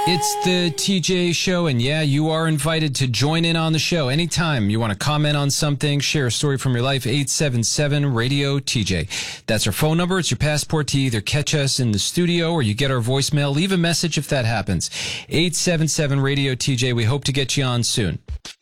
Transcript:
It's the TJ Show, and yeah, you are invited to join in on the show anytime you want to comment on something, share a story from your life. 877-RADIO-TJ. That's our phone number. It's your passport to either catch us in the studio or you get our voicemail. Leave a message if that happens. 877-RADIO-TJ. We hope to get you on soon.